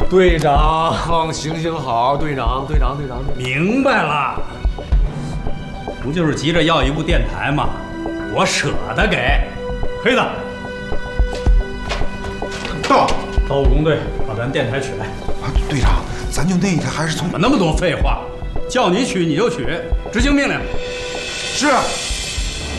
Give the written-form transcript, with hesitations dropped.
队长，行行好，队长。 明白了，不就是急着要一部电台吗？我舍得给。黑子， 到武工队把咱电台取来。 啊，队长，咱就那一台还是从…… 那么多废话，叫你取你就取，执行命令。 是。